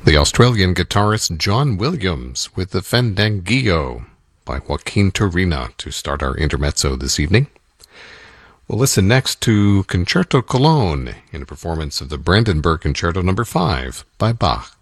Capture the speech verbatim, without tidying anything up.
The Australian guitarist John Williams with the Fandanguillo by Joaquin Turina to start our intermezzo this evening. We'll listen next to Concerto Cologne in a performance of the Brandenburg Concerto number five by Bach.